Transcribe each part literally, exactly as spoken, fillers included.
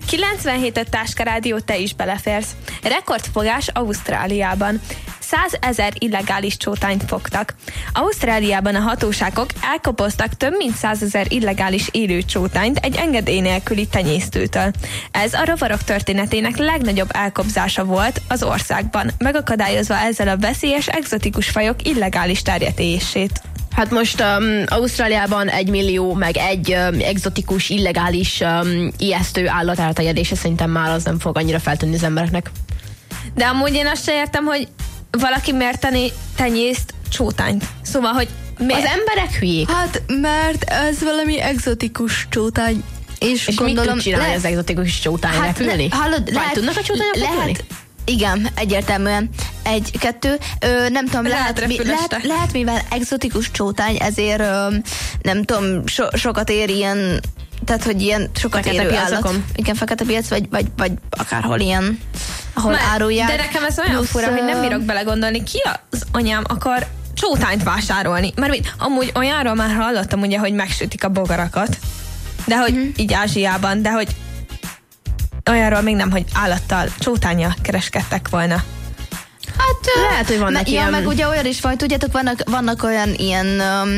kilencvenhét Táska Rádió, te is beleférsz. Rekordfogás Ausztráliában. százezer illegális csótányt fogtak. Ausztráliában a hatóságok elkoboztak több mint százezer illegális élő csótányt egy engedély nélküli tenyésztőtől. Ez a rovarok történetének legnagyobb elkobzása volt az országban, megakadályozva ezzel a veszélyes egzotikus fajok illegális terjedését. Hát most um, Ausztráliában egy millió, meg egy um, egzotikus, illegális, um, ijesztő állat elterjedése szerintem már az nem fog annyira feltűnni az embereknek. De amúgy én azt sem értem, hogy valaki miért tenni tenyészt csótányt. Szóval, hogy miért? Az emberek hülyék. Hát, mert ez valami egzotikus csótány. És, És gondolom, mit tud csinálni le... az egzotikus csótány? Hát repülni? Le, hallod, Vagy lehet, tudnak a csótányok repülni? Lehet, igen, egyértelműen. Egy, kettő, ö, nem tudom, Lehet lehet, mi, lehet, lehet, mivel egzotikus csótány, ezért ö, nem tudom, so, sokat ér ilyen, tehát, hogy ilyen sokat fekete érő piacokon. állat. Igen, fekete piac, vagy, vagy, vagy akárhol ilyen, ahol Már, árulják. de nekem ez olyan Plusz, fura, hogy nem bírok belegondolni, ki az anyám akar csótányt vásárolni. Mert mit, amúgy olyanról már hallottam, ugye, hogy megsütik a bogarakat, de hogy uh-huh. így Ázsiában, de hogy olyanról még nem, hogy állattal, csótánnyal kereskedtek volna. Hát lehet, hogy vannak me, ilyen... Ja, meg ugye olyan is van, tudjátok, vannak, vannak olyan ilyen... Um,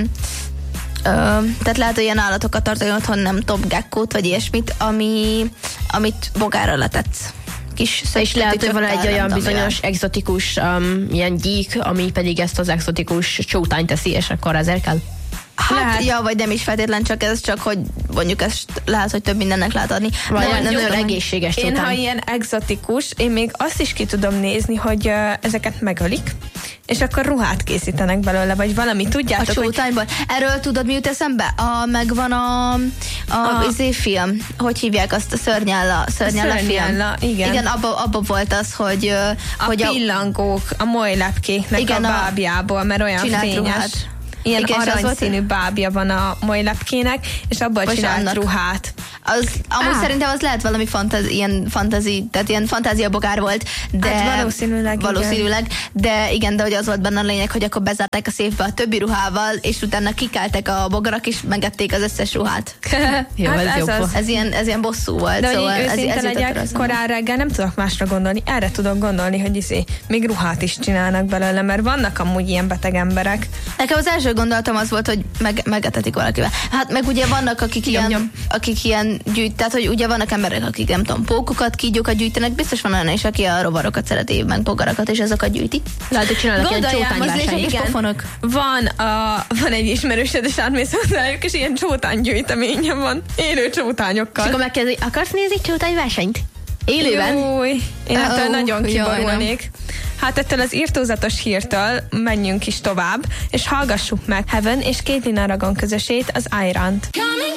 um, tehát lehet olyan állatokat tartani otthon, nem tudom, gekkót, vagy ilyesmit, ami, amit bogára letetsz. Kis és lehet, hogy van egy olyan tudom, bizonyos mivel. egzotikus um, ilyen gyík, ami pedig ezt az egzotikus csótányt teszi, és akkor ezért kell. Hát, lehet. ja, vagy nem is feltétlen csak ez, csak hogy mondjuk ezt lehet, hogy több mindennek lehet adni. Vagy nem, nem, nem, nagyon nem, egészséges Én, csótány. ha ilyen egzotikus, én még azt is ki tudom nézni, hogy uh, ezeket megölik, és akkor ruhát készítenek belőle, vagy valami, a tudjátok, hogy csótányból. Erről tudod, mi jut eszembe? A, megvan a, a, A- izé film. Hogy hívják azt? A Szörnyálla, Szörnyálla film. Szörnyálla, igen. Igen, abba, abba volt az, hogy, ö, a hogy pillangók, a molylepkéknek Igen, a a- bábjából, mert olyan csinált fényes. ruhát. Ilyen Igen, és az aranyszínű volt- bábja van a molylepkének, és abból Vagy csinált annak. ruhát. az, amúgy Á. szerintem az lehet valami fantázi, ilyen fantázi, tehát ilyen fantáziabogár volt, de Hát valószínűleg, valószínűleg, de igen, de hogy az volt benne a lényeg, hogy akkor bezárták a széfbe a többi ruhával, és utána kikeltek a bogarak, és megették az összes ruhát. Jó, Hát ez ez jó az. pofa. Ez ilyen, ez ilyen bosszú volt, De hogy szóval így ez, őszinte ez jutott legyek, eszembe. korán reggel nem tudok másra gondolni. Erre tudok gondolni, hogy izé, még ruhát is csinálnak belőle, mert vannak amúgy ilyen beteg emberek. Nekem az első gondolatom az volt, hogy meg, megetetik valakivel. Hát meg ugye vannak, akik Nyom, ilyen, nyom. akik ilyen gyűjt, tehát hogy ugye vannak emberek, akik nem tudom, pókokat, kígyókat gyűjtenek, biztos van olyan is, aki a rovarokat szereti, meg bogarakat, és azokat gyűjti. Lehet, hogy csinálnak ilyen Gondoljál, csótányversenyt. mozdulj, igen. pofonok. Van, a, van egy ismerősöd, és átmész hozzájuk, és ilyen csótánygyűjteménye van. Élő csótányokkal. És akkor megkérdezi, akarsz nézni csótányversenyt? Élőben? Júj, én Ó, ettől nagyon jaj, kiborulnék. Hát ettől az irtózatos hírtől menjünk is tovább, és hallgassuk meg Heaven és Caitlin Aragon közösét, az Irant.